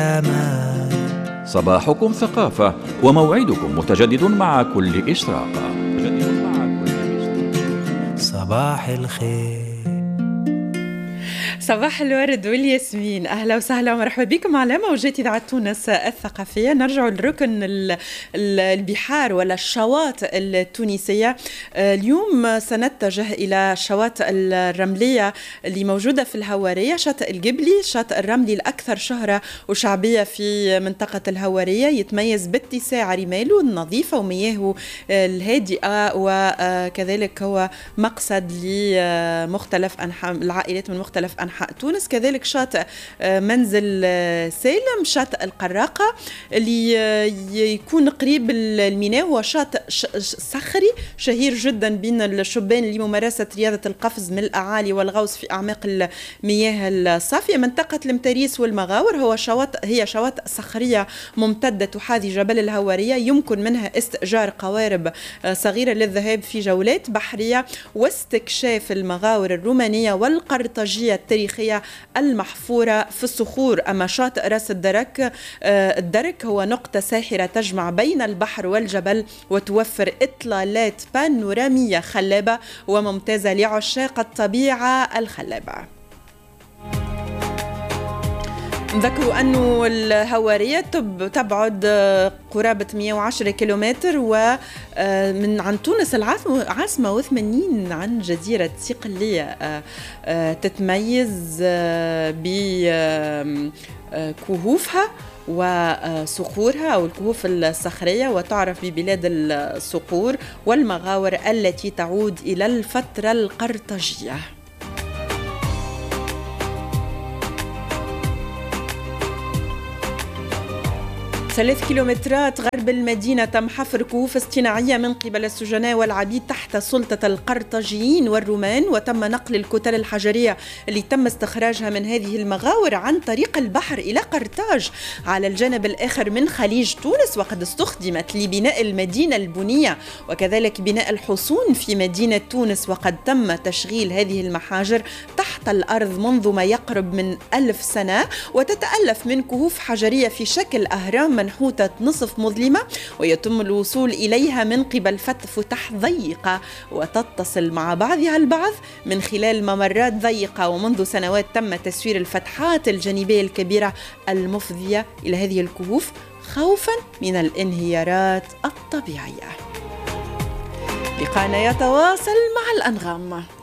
صباحكم ثقافة وموعدكم متجدد مع كل إشراقة. صباح الخير، صباح الورد والياسمين، أهلا وسهلا ومرحبا بكم على موجات إذاعة تونس الثقافية. نرجع لركن البحار ولا الشواطئ التونسية. اليوم سنتجه إلى الشواطئ الرملية اللي موجودة في الهوارية. شاطئ القبلي، الشاطئ الرملي الأكثر شهرة وشعبية في منطقة الهوارية، يتميز باتساع رماله النظيفة ومياهه الهادئة، وكذلك هو مقصد لمختلف أنحاء العائلات من مختلف أنحاء تونس. كذلك شاطئ منزل سالم، شاطئ القراقة اللي يكون قريب الميناء، هو شاطئ صخري شهير جدا بين الشبان لممارسة رياضة القفز من الأعالي والغوص في أعماق المياه الصافية. منطقة المتاريس والمغاور هي شواطئ صخرية ممتدة تحاذي جبل الهوارية، يمكن منها استئجار قوارب صغيرة للذهاب في جولات بحرية واستكشاف المغاور الرومانية والقرطاجية التاريخية المحفورة في الصخور. أما شاطئ راس الدرك هو نقطة ساحرة تجمع بين البحر والجبل وتوفر إطلالات بانورامية خلابة وممتازة لعشاق الطبيعة الخلابة. نذكروا أنه الهوارية تبعد قرابة 110 كيلومتر ومن عن تونس العاصمة، و80 عن جزيرة صقلية. تتميز بكهوفها وصخورها أو الكهوف الصخرية، وتعرف ببلاد الصقور والمغاور التي تعود إلى الفترة القرطاجية. 3 كيلومترات غرب المدينة تم حفر كهوف اصطناعية من قبل السجناء والعبيد تحت سلطة القرطاجيين والرومان، وتم نقل الكتل الحجرية اللي تم استخراجها من هذه المغاور عن طريق البحر إلى قرطاج على الجانب الآخر من خليج تونس، وقد استخدمت لبناء المدينة البنية وكذلك بناء الحصون في مدينة تونس. وقد تم تشغيل هذه المحاجر تحت الأرض منذ ما يقرب من 1000 سنة، وتتألف من كهوف حجرية في شكل أهرام منحوتة نصف مظلمة، ويتم الوصول إليها من قبل فتح ضيقة وتتصل مع بعضها البعض من خلال ممرات ضيقة. ومنذ سنوات تم تسوير الفتحات الجانبية الكبيرة المفضية إلى هذه الكهوف خوفا من الانهيارات الطبيعية. لقانا يتواصل مع الأنغام.